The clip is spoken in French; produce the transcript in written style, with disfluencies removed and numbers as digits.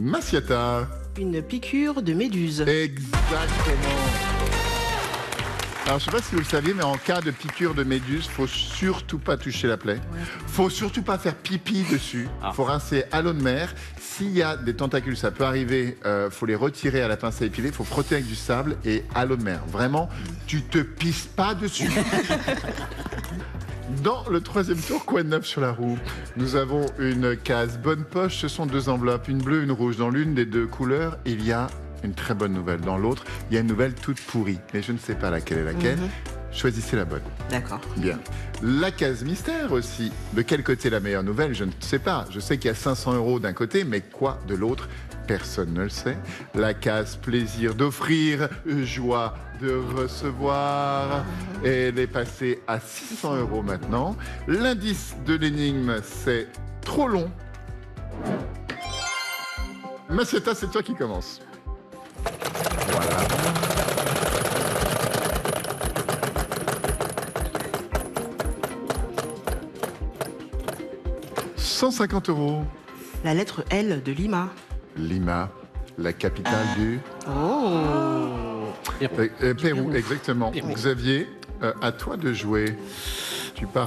Massiata. Une piqûre de méduse. Exactement. Alors, je ne sais pas si vous le saviez, mais en cas de piqûre de méduse, faut surtout pas toucher la plaie. Faut surtout pas faire pipi dessus. Faut rincer à l'eau de mer. S'il y a des tentacules, ça peut arriver. Faut les retirer à la pince à épiler. Faut frotter avec du sable et à l'eau de mer. Vraiment, tu te pisses pas dessus. Dans le troisième tour, quoi de neuf sur la roue? Nous avons une case bonne poche. Ce sont deux enveloppes, une bleue, une rouge. Dans l'une des deux couleurs, il y a une très bonne nouvelle. Dans l'autre, il y a une nouvelle toute pourrie. Mais je ne sais pas laquelle est laquelle. Choisissez la bonne. D'accord. Bien. La case mystère aussi. De quel côté la meilleure nouvelle? Je ne sais pas. Je sais qu'il y a 500 € d'un côté, mais quoi de l'autre? Personne ne le sait. La case plaisir d'offrir, joie de recevoir. Elle est passée à 600 € maintenant. L'indice de l'énigme, c'est trop long. Massiata, c'est toi qui commence. Voilà. 150 €. La lettre L de Lima. Lima, la capitale du Oh. Pérou, exactement. Xavier, à toi de jouer. Tu pars